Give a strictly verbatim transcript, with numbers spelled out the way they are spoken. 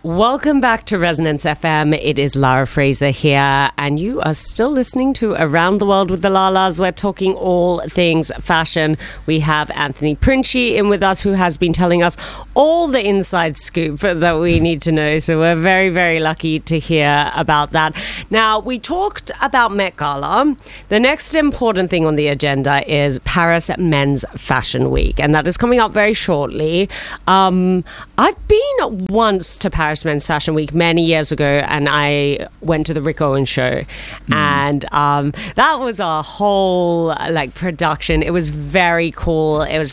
Welcome back to Resonance F M. It is Lara Fraser here, and you are still listening to Around the World with the Lalas. We're talking all things fashion. We have Anthony Princi in with us, who has been telling us all the inside scoop that we need to know. So we're very, very lucky to hear about that. Now, we talked about Met Gala. The next important thing on the agenda is Paris Men's Fashion Week, and that is coming up very shortly. Um, I've been once to Paris Men's Fashion Week many years ago, and I went to the Rick Owens show, mm. and um, that was a whole like production. It was very cool. It was